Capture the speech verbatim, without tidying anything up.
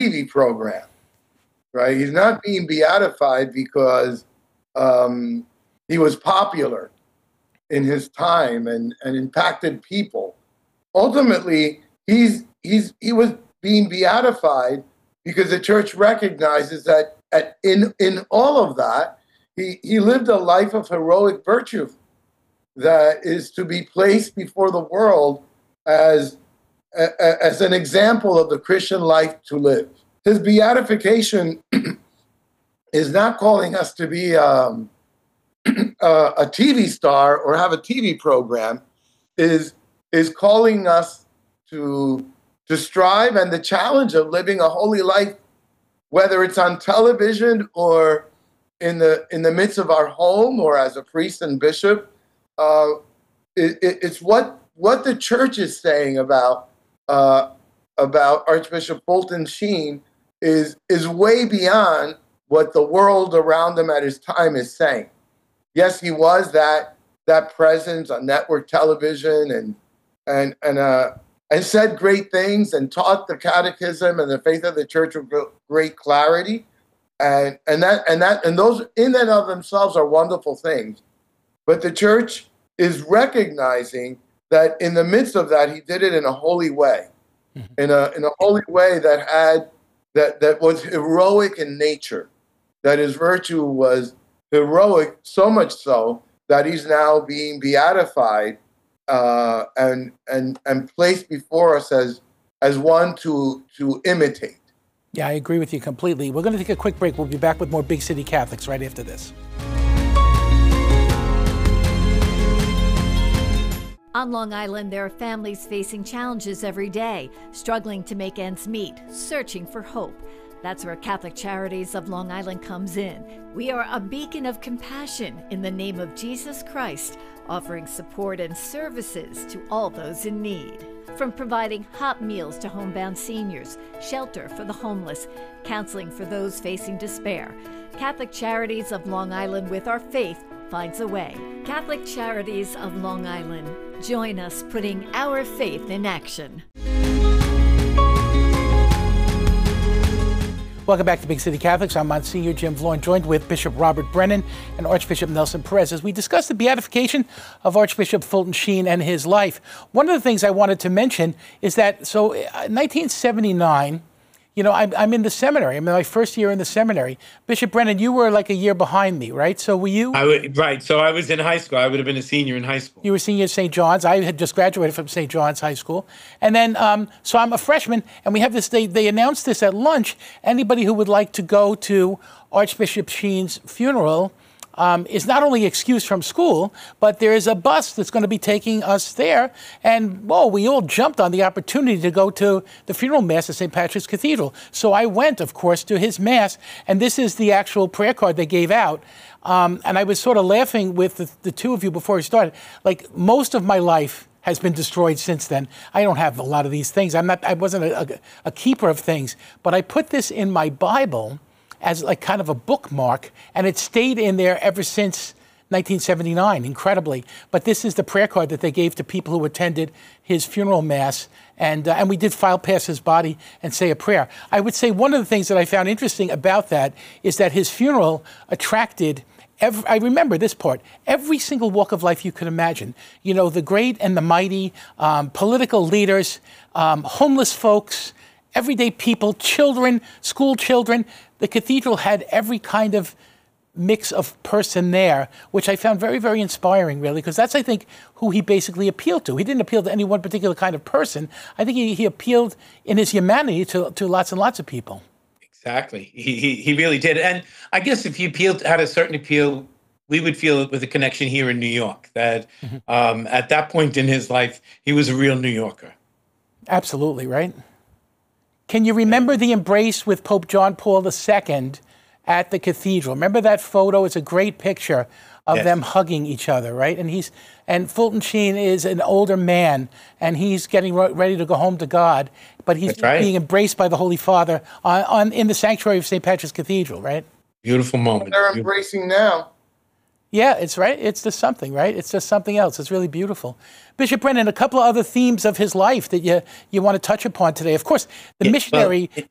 T V program, right? He's not being beatified because um, he was popular in his time and, and impacted people. Ultimately, he's he's he was being beatified because the church recognizes that at, in in all of that, he, he lived a life of heroic virtue that is to be placed before the world as, a, as an example of the Christian life to live. His beatification is not calling us to be um, a, a T V star or have a T V program, is, is calling us to, to strive and the challenge of living a holy life, whether it's on television or in the, in the midst of our home or as a priest and bishop. Uh, it, it, it's what what the church is saying about uh, about Archbishop Fulton Sheen is is way beyond what the world around him at his time is saying. Yes, he was that that presence on network television and and and uh, and said great things and taught the catechism and the faith of the church with great clarity, and and that and that and those in and of themselves are wonderful things. But the church is recognizing that in the midst of that, he did it in a holy way, mm-hmm. in a in a holy way that had that that was heroic in nature, that his virtue was heroic, so much so that he's now being beatified uh, and and and placed before us as as one to to imitate. Yeah, I agree with you completely. We're going to take a quick break. We'll be back with more Big City Catholics right after this. On Long Island, there are families facing challenges every day, struggling to make ends meet, searching for hope. That's where Catholic Charities of Long Island comes in. We are a beacon of compassion in the name of Jesus Christ, offering support and services to all those in need. From providing hot meals to homebound seniors, shelter for the homeless, counseling for those facing despair, Catholic Charities of Long Island, with our faith, finds a way. Catholic Charities of Long Island. Join us putting our faith in action. Welcome back to Big City Catholics. I'm Monsignor Jim Vloin, joined with Bishop Robert Brennan and Archbishop Nelson Perez as we discuss the beatification of Archbishop Fulton Sheen and his life. One of the things I wanted to mention is that, so in nineteen seventy-nine, you know, I'm, I'm in the seminary. I'm in my first year in the seminary. Bishop Brennan, you were like a year behind me, right? So were you? I would, right. So I was in high school. I would have been a senior in high school. You were senior at Saint John's. I had just graduated from Saint John's High School. And then, um, so I'm a freshman, and we have this, they, they announced this at lunch. Anybody who would like to go to Archbishop Sheen's funeral Um, is not only excused from school, but there is a bus that's going to be taking us there. And, whoa, we all jumped on the opportunity to go to the funeral mass at Saint Patrick's Cathedral. So I went, of course, to his mass, and this is the actual prayer card they gave out. Um, and I was sort of laughing with the, the two of you before we started. Like, most of my life has been destroyed since then. I don't have a lot of these things. I'm not, I wasn't a, a, a keeper of things. But I put this in my Bible as like kind of a bookmark, and it stayed in there ever since nineteen seventy-nine, incredibly. But this is the prayer card that they gave to people who attended his funeral mass, and uh, and we did file past his body and say a prayer. I would say one of the things that I found interesting about that is that his funeral attracted, every, I remember this part, every single walk of life you could imagine. You know, the great and the mighty, um, political leaders, um, homeless folks, everyday people, children, school children. The cathedral had every kind of mix of person there, which I found very, very inspiring, really, because that's, I think, who he basically appealed to. He didn't appeal to any one particular kind of person. I think he, he appealed in his humanity to, to lots and lots of people. Exactly. He, he, he really did. And I guess if he appealed, had a certain appeal, we would feel it with a connection here in New York, that mm-hmm. um, at that point in his life, he was a real New Yorker. Absolutely, right? Can you remember the embrace with Pope John Paul the Second at the cathedral? Remember that photo? It's a great picture of yes. them hugging each other, right? And he's and Fulton Sheen is an older man, and he's getting ready to go home to God, but he's right. being embraced by the Holy Father on, on in the sanctuary of Saint Patrick's Cathedral, right? Beautiful moment. They're embracing now. Yeah, it's right. It's just something, right? It's just something else. It's really beautiful. Bishop Brennan, a couple of other themes of his life that you, you want to touch upon today. Of course, the yeah, missionary, well, it,